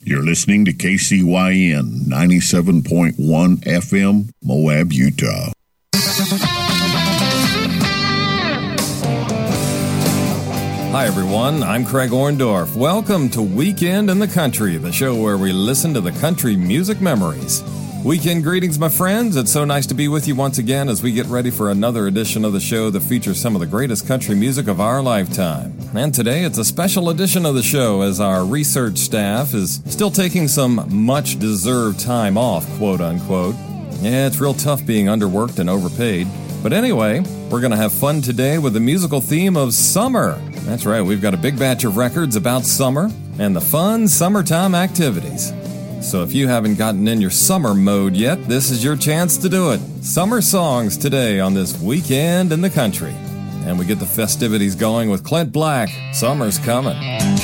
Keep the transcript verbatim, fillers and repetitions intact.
You're listening to K C Y N ninety-seven point one F M, Moab, Utah. Hi, everyone. I'm Craig Orndorff. Welcome to Weekend in the Country, the show where we listen to the country music memories. Weekend greetings, my friends. It's so nice to be with you once again as we get ready for another edition of the show that features some of the greatest country music of our lifetime. And today it's a special edition of the show as our research staff is still taking some much-deserved time off, quote-unquote. Yeah, it's real tough being underworked and overpaid. But anyway, we're going to have fun today with the musical theme of summer. That's right, we've got a big batch of records about summer and the fun summertime activities. So if you haven't gotten in your summer mode yet, this is your chance to do it. Summer songs today on this Weekend in the Country. And we get the festivities going with Clint Black. Summer's coming.